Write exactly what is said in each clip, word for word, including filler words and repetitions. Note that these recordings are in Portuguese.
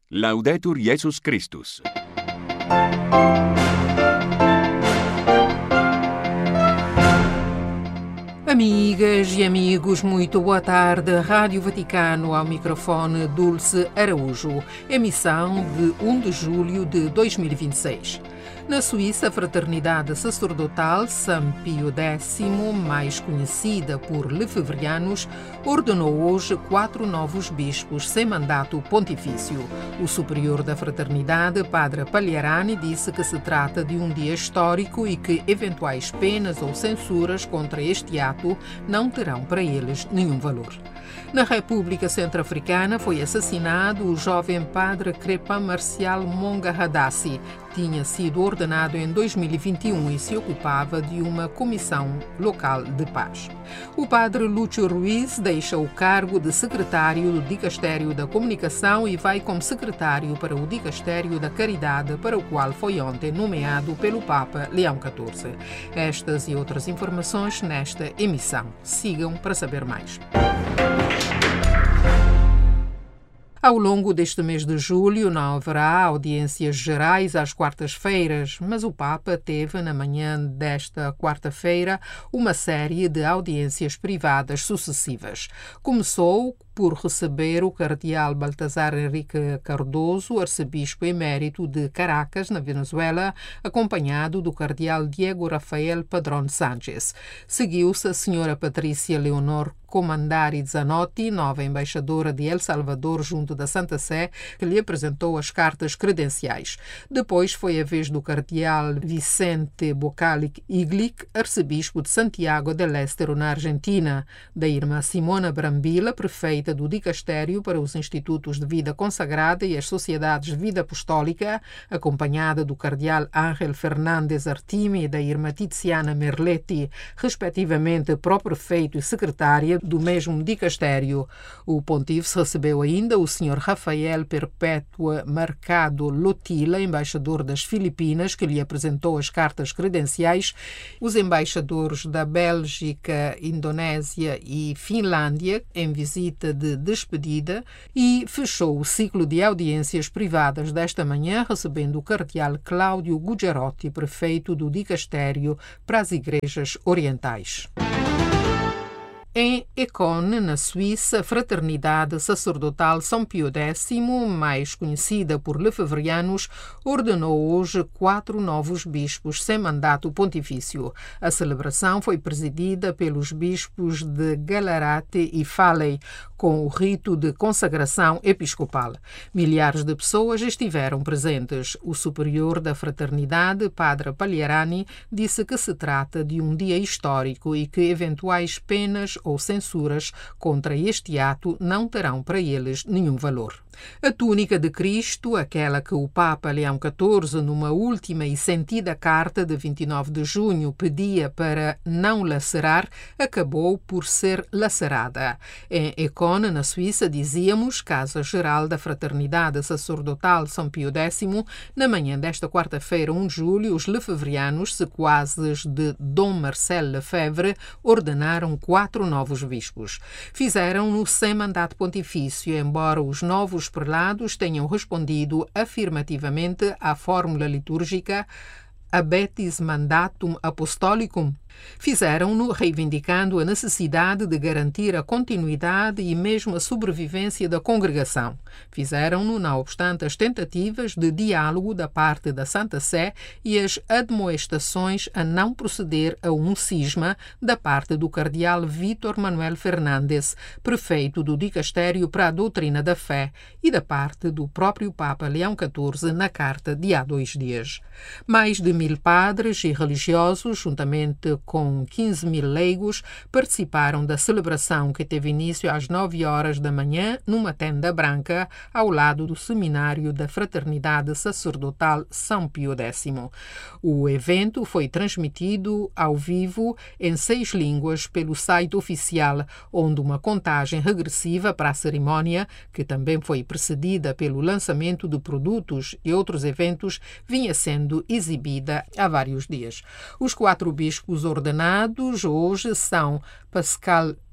Laudetur Jesus Christus. Amigas e amigos, muito boa tarde. Rádio Vaticano, ao microfone Dulce Araújo. Emissão de um de julho de dois mil e vinte e seis. Na Suíça, a Fraternidade Sacerdotal São Pio Décimo, mais conhecida por lefebvrianos, ordenou hoje quatro novos bispos sem mandato pontifício. O superior da Fraternidade, Padre Pagliarani, disse que se trata de um dia histórico e que eventuais penas ou censuras contra este ato não terão para eles nenhum valor. Na República Centro-Africana foi assassinado o jovem padre Crepin Marcial Monga Hadassi. Tinha sido ordenado em dois mil e vinte e um e se ocupava de uma comissão local de paz. O padre Lúcio Ruiz deixa o cargo de secretário do Dicastério da Comunicação e vai como secretário para o Dicastério da Caridade, para o qual foi ontem nomeado pelo Papa Leão catorze. Estas e outras informações nesta emissão. Sigam para saber mais. Ao longo deste mês de julho não haverá audiências gerais às quartas-feiras, mas o Papa teve na manhã desta quarta-feira uma série de audiências privadas sucessivas. Começou por receber o cardeal Baltasar Henrique Cardoso, arcebispo emérito de Caracas, na Venezuela, acompanhado do cardeal Diego Rafael Padrón Sánchez. Seguiu-se a senhora Patrícia Leonor Comandari Zanotti, nova embaixadora de El Salvador junto da Santa Sé, que lhe apresentou as cartas credenciais. Depois foi a vez do cardeal Vicente Bocalic Iglic, arcebispo de Santiago del Estero, na Argentina, da irmã Simona Brambila, prefeita do Dicastério para os Institutos de Vida Consagrada e as Sociedades de Vida Apostólica, acompanhada do cardeal Ángel Fernández Artime e da irmã Tiziana Merletti, respectivamente pró-prefeito e secretária do mesmo dicastério. O pontífice recebeu ainda o senhor Rafael Perpétua Mercado Lotila, embaixador das Filipinas, que lhe apresentou as cartas credenciais, os embaixadores da Bélgica, Indonésia e Finlândia, em visita de despedida, e fechou o ciclo de audiências privadas desta manhã, recebendo o cardeal Cláudio Gugerotti, prefeito do dicastério para as igrejas orientais. Em Econ, na Suíça, a Fraternidade Sacerdotal São Pio Décimo, mais conhecida por lefebvrianos, ordenou hoje quatro novos bispos sem mandato pontifício. A celebração foi presidida pelos bispos de Gallarate e Falley, com o rito de consagração episcopal. Milhares de pessoas estiveram presentes. O superior da Fraternidade, Padre Pagliarani, disse que se trata de um dia histórico e que eventuais penas ou censuras contra este ato não terão para eles nenhum valor. A túnica de Cristo, aquela que o Papa Leão catorze, numa última e sentida carta de vinte e nove de junho, pedia para não lacerar, acabou por ser lacerada. Em Econ, na Suíça, dizíamos, Casa Geral da Fraternidade Sacerdotal São Pio Décimo, na manhã desta quarta-feira, um de julho, os lefebvrianos, sequazes de Dom Marcel Lefebvre, ordenaram quatro novos bispos. Fizeram-no sem mandato pontifício, embora os novos prelados tenham respondido afirmativamente à fórmula litúrgica Habetis Mandatum Apostolicum. Fizeram-no reivindicando a necessidade de garantir a continuidade e mesmo a sobrevivência da congregação. Fizeram-no, não obstante as tentativas de diálogo da parte da Santa Sé e as admoestações a não proceder a um cisma da parte do cardeal Vítor Manuel Fernandes, prefeito do Dicastério para a Doutrina da Fé, e da parte do próprio Papa Leão catorze na carta de há dois dias. Mais de mil padres e religiosos, juntamente com quinze mil leigos, participaram da celebração que teve início às nove horas da manhã numa tenda branca ao lado do Seminário da Fraternidade Sacerdotal São Pio Décimo. O evento foi transmitido ao vivo em seis línguas pelo site oficial, onde uma contagem regressiva para a cerimónia, que também foi precedida pelo lançamento de produtos e outros eventos, vinha sendo exibida há vários dias. Os quatro bispos ordenados hoje são Pascal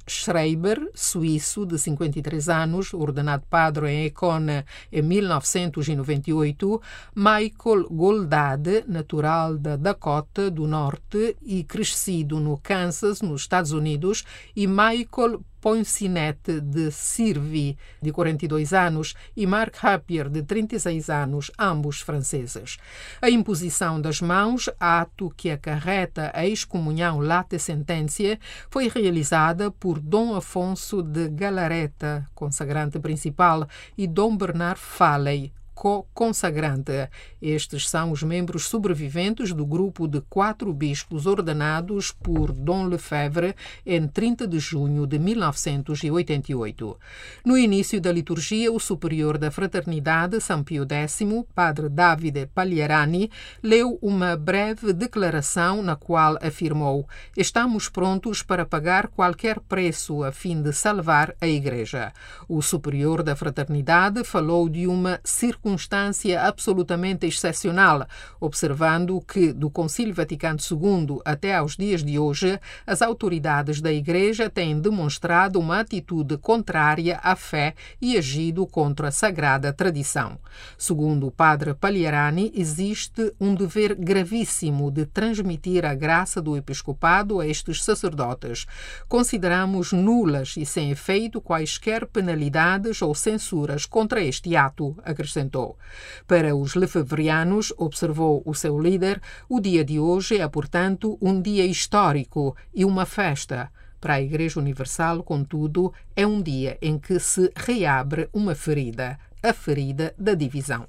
Schreiber, suíço de cinquenta e três anos, ordenado padre em Econ em mil novecentos e noventa e oito, Michael Goldade, natural da Dakota do Norte e crescido no Kansas, nos Estados Unidos, e Michael Poincinette de Sirvi, de quarenta e dois anos, e Mark Rapier, de trinta e seis anos, ambos franceses. A imposição das mãos, ato que acarreta a excomunhão late sententia, foi realizada por Dom Afonso de Galareta, consagrante principal, e Dom Bernard Falley, co-consagrante. Estes são os membros sobreviventes do grupo de quatro bispos ordenados por Dom Lefebvre em trinta de junho de mil novecentos e oitenta e oito. No início da liturgia, o superior da Fraternidade, São Pio X, Padre Davide Pagliarani, leu uma breve declaração na qual afirmou: "Estamos prontos para pagar qualquer preço a fim de salvar a Igreja." O superior da Fraternidade falou de uma circunstância circunstância absolutamente excepcional, observando que, do Concílio Vaticano segundo até aos dias de hoje, as autoridades da Igreja têm demonstrado uma atitude contrária à fé e agido contra a sagrada tradição. Segundo o padre Pagliarani, existe um dever gravíssimo de transmitir a graça do episcopado a estes sacerdotes. Consideramos nulas e sem efeito quaisquer penalidades ou censuras contra este ato, acrescentou. Para os lefebvrianos, observou o seu líder, o dia de hoje é, portanto, um dia histórico e uma festa. Para a Igreja Universal, contudo, é um dia em que se reabre uma ferida, a ferida da divisão.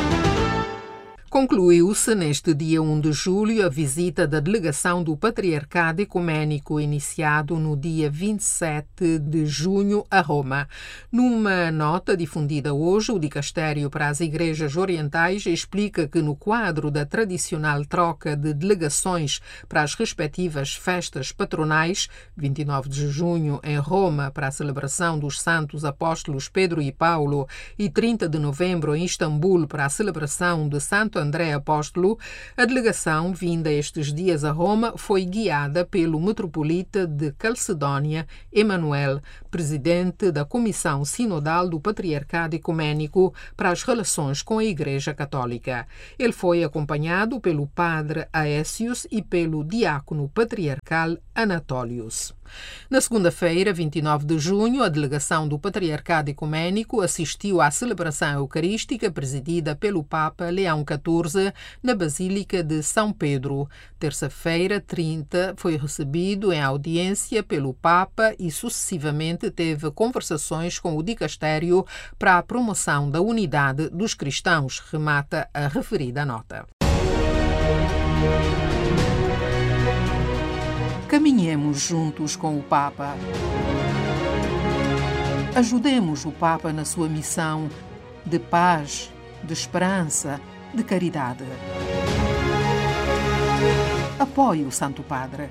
Concluiu-se neste dia um de julho a visita da delegação do Patriarcado Ecumênico, iniciado no dia vinte e sete de junho a Roma. Numa nota difundida hoje, o Dicastério para as Igrejas Orientais explica que no quadro da tradicional troca de delegações para as respectivas festas patronais, vinte e nove de junho em Roma para a celebração dos santos apóstolos Pedro e Paulo e trinta de novembro em Istambul para a celebração de Santo André Apóstolo, a delegação vinda estes dias a Roma foi guiada pelo metropolita de Calcedónia, Emanuel, presidente da Comissão Sinodal do Patriarcado Ecumênico para as Relações com a Igreja Católica. Ele foi acompanhado pelo padre Aécios e pelo diácono patriarcal Anatólios. Na segunda-feira, vinte e nove de junho, a delegação do Patriarcado Ecumênico assistiu à celebração eucarística presidida pelo Papa Leão catorze na Basílica de São Pedro. Terça-feira, trinta, foi recebido em audiência pelo Papa e sucessivamente teve conversações com o Dicastério para a promoção da unidade dos cristãos, remata a referida nota. Caminhemos juntos com o Papa. Ajudemos o Papa na sua missão de paz, de esperança, de caridade. Apoie o Santo Padre.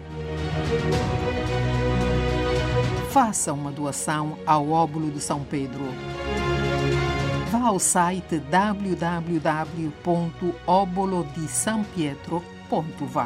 Faça uma doação ao óbolo de São Pedro. Vá ao site w w w ponto obolo di san pietro ponto va.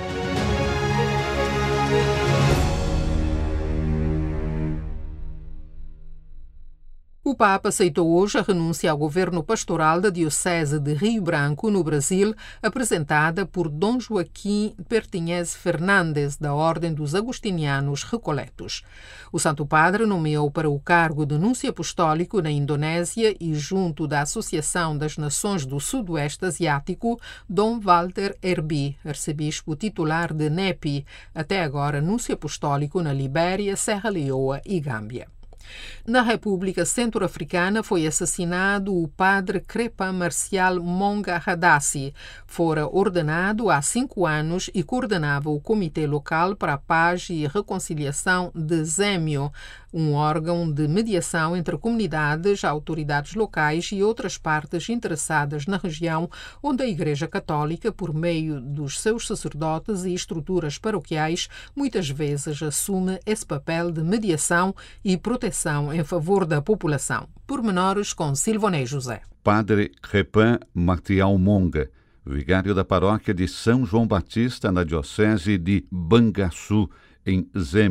O Papa aceitou hoje a renúncia ao governo pastoral da Diocese de Rio Branco, no Brasil, apresentada por Dom Joaquim Pertinhez Fernandes, da Ordem dos Agostinianos Recoletos. O Santo Padre nomeou para o cargo de Núncio Apostólico na Indonésia e junto da Associação das Nações do Sudoeste Asiático, Dom Walter Herbi, arcebispo titular de Nepi, até agora Núncio Apostólico na Libéria, Serra Leoa e Gâmbia. Na República Centro-Africana foi assassinado o padre Crepa Marcial Monga Hadassi. Fora ordenado há cinco anos e coordenava o Comitê Local para a Paz e Reconciliação de Zémio, um órgão de mediação entre comunidades, autoridades locais e outras partes interessadas na região, onde a Igreja Católica, por meio dos seus sacerdotes e estruturas paroquiais, muitas vezes assume esse papel de mediação e proteção em favor da população. Pormenores com Silvonei José. Padre Crepin Martial Monga, vigário da paróquia de São João Batista, na diocese de Bangaçu, em Zémio,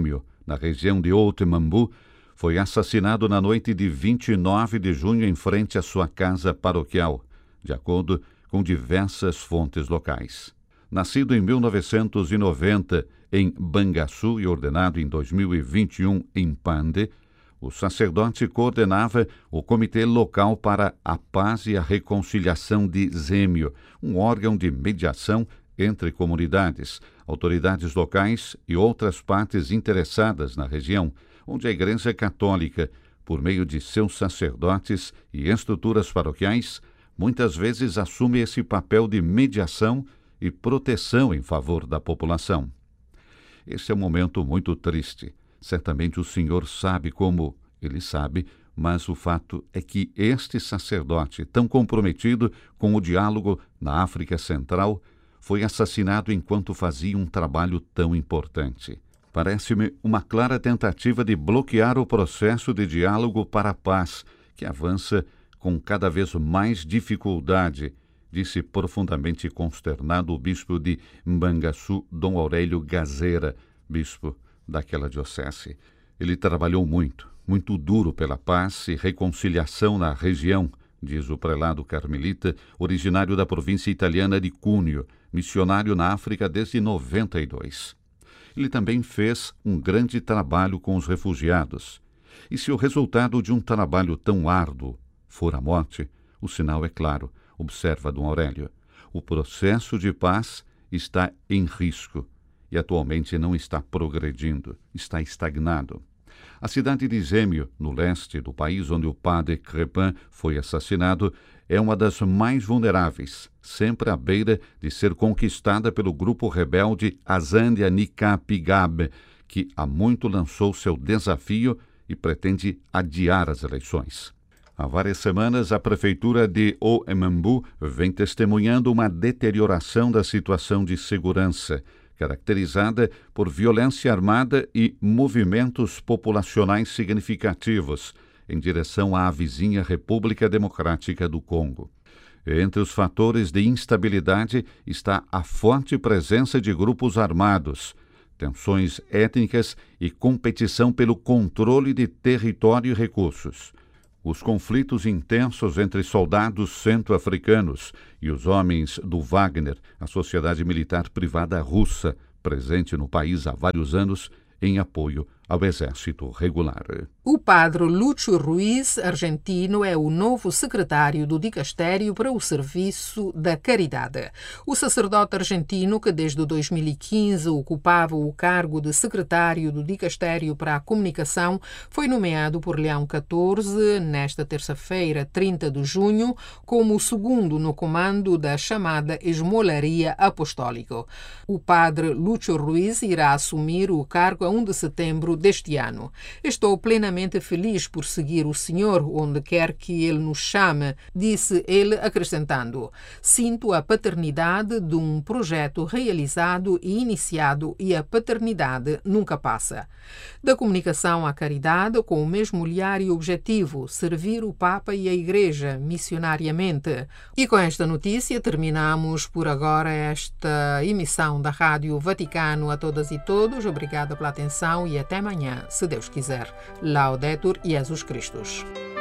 na região de Haut-Mambu, foi assassinado na noite de vinte e nove de junho em frente à sua casa paroquial, de acordo com diversas fontes locais. Nascido em mil novecentos e noventa em Bangassou e ordenado em dois mil e vinte e um em Pande, o sacerdote coordenava o Comitê Local para a Paz e a Reconciliação de Zémio, um órgão de mediação entre comunidades, autoridades locais e outras partes interessadas na região, onde a Igreja Católica, por meio de seus sacerdotes e estruturas paroquiais, muitas vezes assume esse papel de mediação e proteção em favor da população. Esse é um momento muito triste. Certamente o Senhor sabe como ele sabe, mas o fato é que este sacerdote, tão comprometido com o diálogo na África Central, foi assassinado enquanto fazia um trabalho tão importante. Parece-me uma clara tentativa de bloquear o processo de diálogo para a paz, que avança com cada vez mais dificuldade, disse profundamente consternado o bispo de Bangassou, Dom Aurélio Gazeira, bispo daquela diocese. Ele trabalhou muito, muito duro pela paz e reconciliação na região, diz o prelado carmelita, originário da província italiana de Cuneo, missionário na África desde noventa e dois. Ele também fez um grande trabalho com os refugiados. E se o resultado de um trabalho tão árduo for a morte, o sinal é claro, observa Dom Aurélio. O processo de paz está em risco e atualmente não está progredindo, está estagnado. A cidade de Zémio, no leste do país onde o padre Crépin foi assassinado, é uma das mais vulneráveis, sempre à beira de ser conquistada pelo grupo rebelde Azandia Nika-Pigab, que há muito lançou seu desafio e pretende adiar as eleições. Há várias semanas, a prefeitura de Haut-Mambu vem testemunhando uma deterioração da situação de segurança, caracterizada por violência armada e movimentos populacionais significativos em direção à vizinha República Democrática do Congo. Entre os fatores de instabilidade está a forte presença de grupos armados, tensões étnicas e competição pelo controle de território e recursos. Os conflitos intensos entre soldados centro-africanos e os homens do Wagner, a sociedade militar privada russa, presente no país há vários anos, em apoio ao exército regular. O padre Lúcio Ruiz, argentino, é o novo secretário do Dicastério para o Serviço da Caridade. O sacerdote argentino, que desde dois mil e quinze ocupava o cargo de secretário do Dicastério para a Comunicação, foi nomeado por Leão catorze, nesta terça-feira, trinta de junho, como o segundo no comando da chamada Esmolaria Apostólica. O padre Lúcio Ruiz irá assumir o cargo a primeiro de setembro deste ano. Estou plenamente feliz por seguir o Senhor onde quer que Ele nos chame, disse ele, acrescentando: sinto a paternidade de um projeto realizado e iniciado e a paternidade nunca passa. Da comunicação à caridade, com o mesmo olhar e objetivo, servir o Papa e a Igreja missionariamente. E com esta notícia terminamos por agora esta emissão da Rádio Vaticano. A todas e todos, obrigada pela atenção e até amanhã, se Deus quiser. Laudetur Jesus Christus.